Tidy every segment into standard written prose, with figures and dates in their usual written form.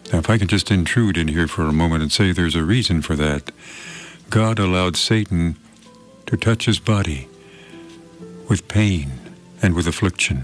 Now, if I can just intrude in here for a moment and say there's a reason for that. God allowed Satan to touch his body with pain and with affliction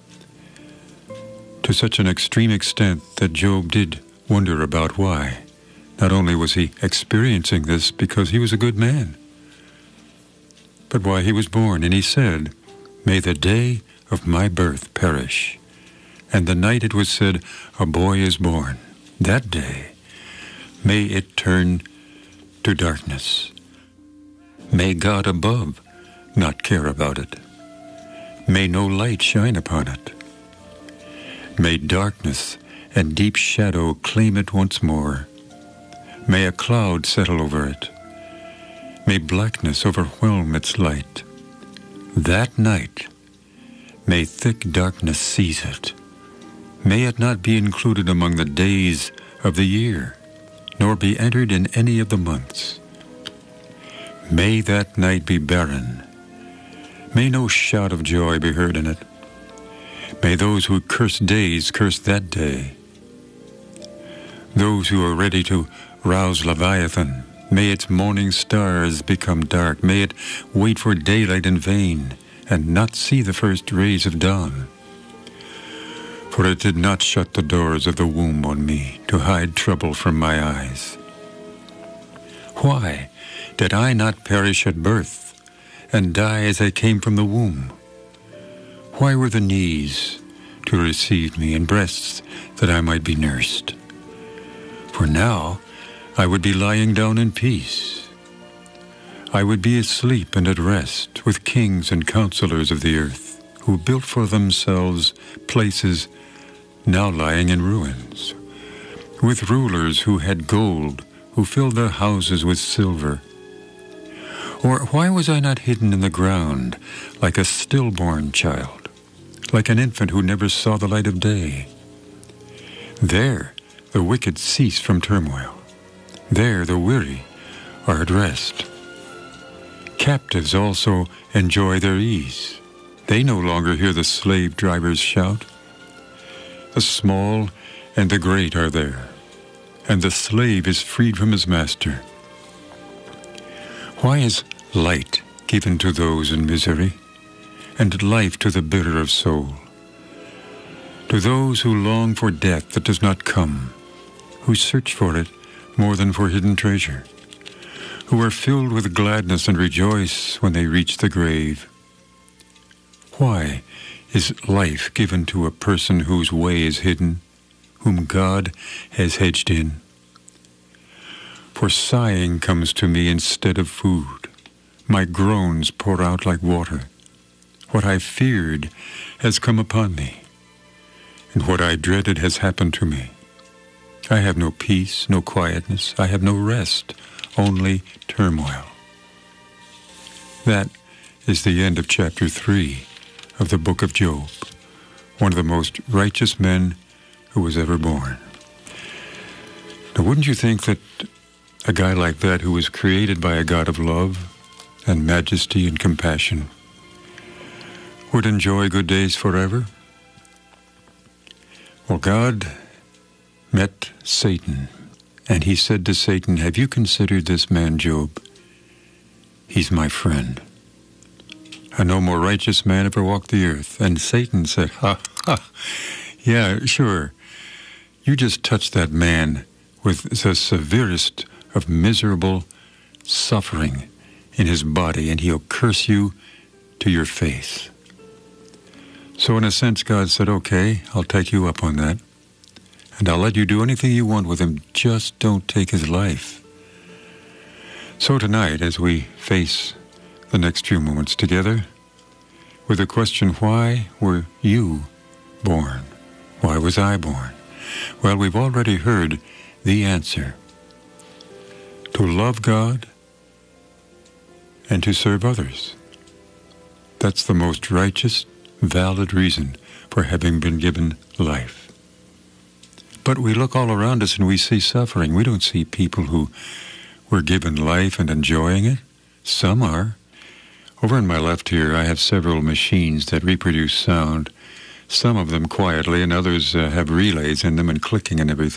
to such an extreme extent that Job did wonder about why. Not only was he experiencing this because he was a good man, but why he was born. And he said, "May the day of my birth perish, and the night it was said, a boy is born. That day, may it turn to darkness. May God above not care about it. May no light shine upon it. May darkness and deep shadow claim it once more. May a cloud settle over it. May blackness overwhelm its light. That night, may thick darkness seize it. May it not be included among the days of the year, nor be entered in any of the months. May that night be barren. May no shout of joy be heard in it. May those who curse days curse that day. Those who are ready to rouse Leviathan, may its morning stars become dark. May it wait for daylight in vain and not see the first rays of dawn. For it did not shut the doors of the womb on me to hide trouble from my eyes. Why did I not perish at birth and die as I came from the womb? Why were the knees to receive me and breasts that I might be nursed? For now I would be lying down in peace. I would be asleep and at rest with kings and counselors of the earth, who built for themselves places now lying in ruins, with rulers who had gold, who filled their houses with silver. Or why was I not hidden in the ground like a stillborn child, like an infant who never saw the light of day? There the wicked cease from turmoil. There the weary are at rest. Captives also enjoy their ease. They no longer hear the slave drivers shout. The small and the great are there, and the slave is freed from his master. Why is light given to those in misery, and life to the bitter of soul? To those who long for death that does not come, who search for it more than for hidden treasure, who are filled with gladness and rejoice when they reach the grave. Why is life given to a person whose way is hidden, whom God has hedged in? For sighing comes to me instead of food. My groans pour out like water. What I feared has come upon me, and what I dreaded has happened to me. I have no peace, no quietness. I have no rest, only turmoil. That is the end of chapter 3 of the book of Job, one of the most righteous men who was ever born. Now, wouldn't you think that a guy like that, who was created by a God of love and majesty and compassion, would enjoy good days forever? Well, God met Satan, and he said to Satan, "Have you considered this man Job? He's my friend. And no more righteous man ever walked the earth." And Satan said, "Ha, ha, yeah, sure. You just touched that man with the severest of miserable suffering in his body, and he'll curse you to your face." So in a sense, God said, "Okay, I'll take you up on that, and I'll let you do anything you want with him. Just don't take his life." So tonight, as we face the next few moments together with the question, why were you born? Why was I born? Well, we've already heard the answer. To love God and to serve others. That's the most righteous, valid reason for having been given life. But we look all around us and we see suffering. We don't see people who were given life and enjoying it. Some are. Over on my left here, I have several machines that reproduce sound, some of them quietly, and others have relays in them and clicking and everything.